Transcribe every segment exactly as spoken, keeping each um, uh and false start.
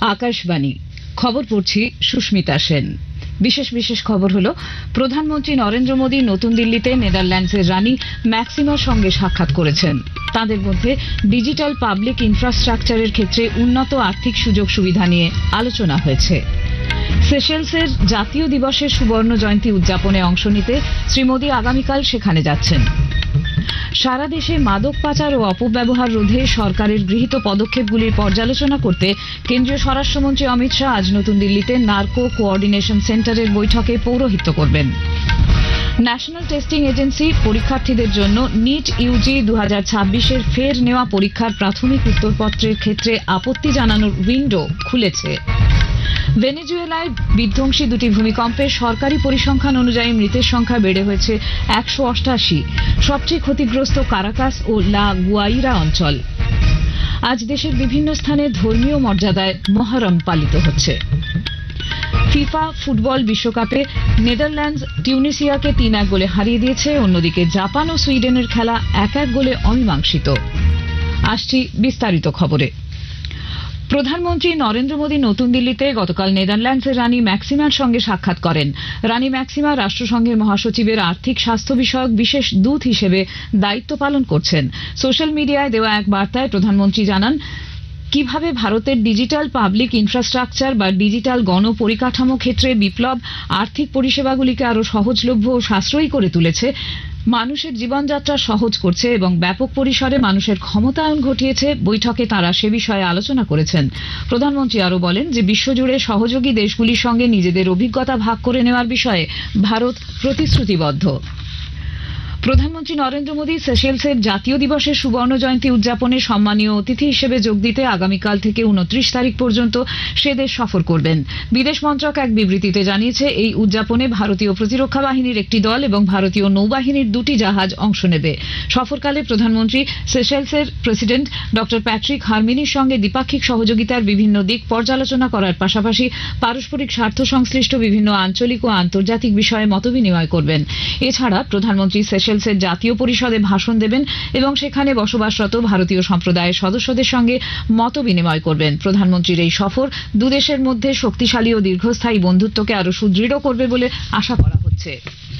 আকাশবাণী খবর পড়ছি সুস্মিতা সেন। বিশেষ বিশেষ খবর হলো, প্রধানমন্ত্রী নরেন্দ্র মোদী নতুন দিল্লিতে নেদারল্যান্ডসের রানী ম্যাক্সিমার সঙ্গে সাক্ষাৎ করেছেন। তাদের মধ্যে ডিজিটাল পাবলিক ইনফ্রাস্ট্রাকচারের ক্ষেত্রে উন্নত আর্থিক সুযোগ সুবিধা নিয়ে আলোচনা হয়েছে। সেশেলসের জাতীয় দিবসের সুবর্ণ জয়ন্তী উদযাপনে অংশ নিতে শ্রী মোদী আগামীকাল সেখানে যাচ্ছেন। সারা দেশে মাদক পাচার ও অপব্যবহার রোধে সরকারের গৃহীত পদক্ষেপগুলির পর্যালোচনা করতে কেন্দ্রীয় স্বরাষ্ট্রমন্ত্রী অমিত শাহ আজ নতুন দিল্লিতে নার্কো কোঅর্ডিনেশন সেন্টারের বৈঠকে পৌরোহিত্য করবেন। ন্যাশনাল টেস্টিং এজেন্সি পরীক্ষার্থীদের জন্য নিট ইউজি দু হাজার ছাব্বিশের ফের নেওয়া পরীক্ষার প্রাথমিক উত্তরপত্রের ক্ষেত্রে আপত্তি জানানোর উইন্ডো খুলেছে। ভেনেজুয়েলায় বিধ্বংসী দুটি ভূমিকম্পে সরকারি পরিসংখ্যান অনুযায়ী মৃতের সংখ্যা বেড়ে হয়েছে একশো অষ্টাশি। সবচেয়ে ক্ষতিগ্রস্ত কারাকাস ও লা গুয়াইরা অঞ্চল। আজ দেশের বিভিন্ন স্থানে ধর্মীয় মর্যাদায় মহরম পালিত হচ্ছে। ফিফা ফুটবল বিশ্বকাপে নেদারল্যান্ডস টিউনিসিয়াকে তিন এক গোলে হারিয়ে দিয়েছে। অন্যদিকে জাপান ও সুইডেনের খেলা এক এক গোলে অমীমাংসিত। আসছি বিস্তারিত খবরে। প্রধানমন্ত্রী নরেন্দ্র মোদী নতুন দিল্লিতে গতকাল নেদারল্যান্ডসের রানী ম্যাক্সিমার সঙ্গে সাক্ষাৎ করেন। রানী ম্যাক্সিমা রাষ্ট্রসংঘের মহাসচিবের আর্থিক স্বাস্থ্য বিষয়ক বিশেষ দূত হিসেবে দায়িত্ব পালন করছেন। সোশ্যাল মিডিয়ায় দেওয়া এক বার্তায় প্রধানমন্ত্রী জানান, কিভাবে ভারতের ডিজিটাল পাবলিক ইনফ্রাস্ট্রাকচার বা ডিজিটাল গণপরিকাঠামো ক্ষেত্রে বিপ্লব আর্থিক পরিষেবাগুলিকে আরো সহজলভ্য ও সাশ্রয়ী করে তুলেছে, মানুষের জীবনযাত্রা সহজ করছে এবং ব্যাপক পরিসরে মানুষের ক্ষমতায়ন ঘটিয়েছে। বৈঠকে তাঁরা সে বিষয়ে আলোচনা করেছেন। প্রধানমন্ত্রী আরও বলেন যে বিশ্বজুড়ে সহযোগী দেশগুলির সঙ্গে নিজেদের অভিজ্ঞতা ভাগ করে নেওয়ার বিষয়ে ভারত প্রতিশ্রুতিবদ্ধ। প্রধানমন্ত্রী নরেন্দ্র মোদী সেশেলসের জাতীয় দিবসের সুবর্ণ জয়ন্তী উদযাপনে সম্মানীয় অতিথি হিসেবে যোগ দিতে আগামীকাল থেকে উনত্রিশ তারিখ পর্যন্ত সে দেশ সফর করবেন। বিদেশ মন্ত্রক এক বিবৃতিতে জানিয়েছে, এই উদযাপনে ভারতীয় প্রতিরক্ষা বাহিনীর একটি দল এবং ভারতীয় নৌবাহিনীর দুটি জাহাজ অংশ নেবে। সফরকালে প্রধানমন্ত্রী সেশেলসের প্রেসিডেন্ট ডক্টর প্যাট্রিক হারমিনির সঙ্গে দ্বিপাক্ষিক সহযোগিতার বিভিন্ন দিক পর্যালোচনা করার পাশাপাশি পারস্পরিক স্বার্থ সংশ্লিষ্ট বিভিন্ন আঞ্চলিক ও আন্তর্জাতিক বিষয়ে মতবিনিময় করবেন। এছাড়া প্রধানমন্ত্রী সেশেলস জাতীয় পরিষদে ভাষণ দেবেন এবং সেখানে বসবাসরত ভারতীয় সম্প্রদায়ের সদস্যদের সঙ্গে মত বিনিময় করবেন। প্রধানমন্ত্রীর এই সফর দুদেশের মধ্যে শক্তিশালী ও দীর্ঘস্থায়ী বন্ধুত্বকে আরো সুদৃঢ় করবে বলে আশা করা হচ্ছে।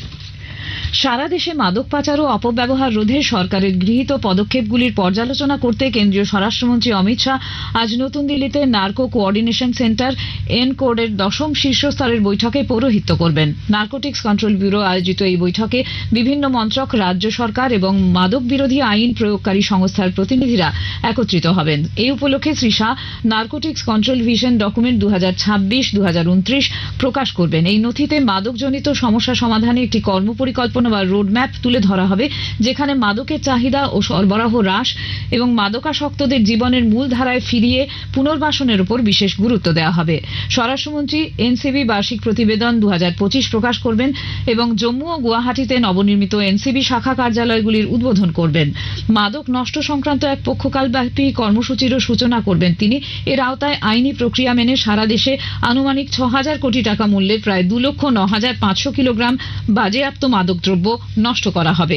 সারা দেশে মাদক পাচার ও অপব্যবহার রোধে সরকারের গৃহীত পদক্ষেপগুলির পর্যালোচনা করতে কেন্দ্রীয় স্বরাষ্ট্রমন্ত্রী অমিত শাহ আজ নতুন দিল্লিতে নার্কো কোঅর্ডিনেশন সেন্টার এনকোডের দশম শীর্ষস্তরের বৈঠকে পৌরোহিত্য করবেন। নার্কোটিক্স কন্ট্রোল ব্যুরো আয়োজিত এই বৈঠকে বিভিন্ন মন্ত্রক, রাজ্য সরকার এবং মাদক বিরোধী আইন প্রয়োগকারী সংস্থার প্রতিনিধিরা একত্রিত হবেন। এই উপলক্ষে Shri Shah narcotics control vision document দু হাজার ছাব্বিশ দু হাজার উনত্রিশ প্রকাশ করবেন। এই নথিতে মাদকজনিত সমস্যা সমাধানে একটি কর্মপরিকল্পনা বা রোডম্যাপ তুলে ধরা হবে, যেখানে মাদকের চাহিদা ও সরবরাহ হ্রাস এবং মাদকাসক্তদের জীবনের মূল ধারায় ফিরিয়ে পুনর্বাসনের উপর বিশেষ গুরুত্ব দেওয়া হবে। স্বরাষ্ট্রমন্ত্রী এনসিবি বার্ষিক প্রতিবেদন দু হাজার পঁচিশ প্রকাশ করবেন এবং জম্মু ও গুয়াহাটিতে নবনির্মিত এনসিবি শাখা কার্যালয়গুলির উদ্বোধন করবেন। মাদক নষ্ট সংক্রান্ত এক পক্ষকালব্যাপী কর্মসূচিরও সূচনা করবেন তিনি। এর আওতায় আইনি প্রক্রিয়া মেনে সারা দেশে আনুমানিক ছ হাজার কোটি টাকা মূল্যের প্রায় দু লক্ষ ন হাজার পাঁচশো কিলোগ্রাম বাজেয়াপ্ত মাদক দ্রব্য নষ্ট করা হবে।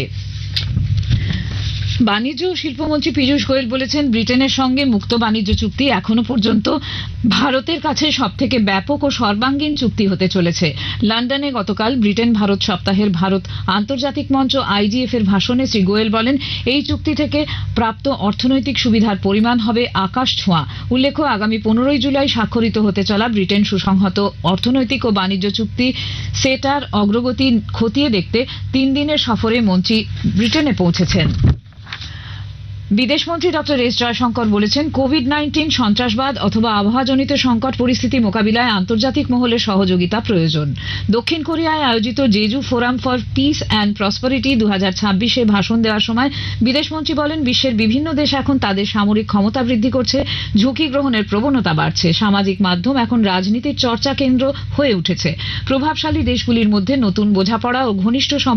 বাণিজ্য ও শিল্পমন্ত্রী পীযূষ গোয়েল বলেছেন, ব্রিটেনের সঙ্গে মুক্ত বাণিজ্য চুক্তি এখনো পর্যন্ত ভারতের কাছে সবথেকে ব্যাপক ও সর্বাঙ্গীন চুক্তি হতে চলেছে। লন্ডনে গতকাল ব্রিটেন ভারত সপ্তাহের ভারত আন্তর্জাতিক মঞ্চ আইজিএফ এর ভাষণে শ্রী গোয়েল বলেন, এই চুক্তি থেকে প্রাপ্ত অর্থনৈতিক সুবিধার পরিমাণ হবে আকাশ ছোঁয়া। উল্লেখ্য, আগামী পনেরোই জুলাই স্বাক্ষরিত হতে চলা ব্রিটেন সুসংহত অর্থনৈতিক ও বাণিজ্য চুক্তি সেটার অগ্রগতি খতিয়ে দেখতে তিন দিনের সফরে মন্ত্রী ব্রিটেনে পৌঁছেছেন। বিদেশমন্ত্রী ডক্টর এস জয়শঙ্কর বলেছেন, কোভিড নাইন্টিন, সন্ত্রাসবাদ অথবা আবহাওয়াজনিত সংকট পরিস্থিতি মোকাবিলায় আন্তর্জাতিক মহলে সহযোগিতা প্রয়োজন। দক্ষিণ কোরিয়ায় আয়োজিত Jeju forum for piece and prosperity দু হাজার ছাব্বিশে ভাষণ দেওয়ার সময় বিদেশমন্ত্রী বলেন, বিশ্বের বিভিন্ন দেশ এখন তাদের সামরিক ক্ষমতা বৃদ্ধি করছে, ঝুঁকি গ্রহণের প্রবণতা বাড়ছে। সামাজিক মাধ্যম এখন রাজনীতির চর্চা কেন্দ্র হয়ে উঠেছে। প্রভাবশালী দেশগুলির মধ্যে নতুন বোঝাপড়া ও ঘনিষ্ঠ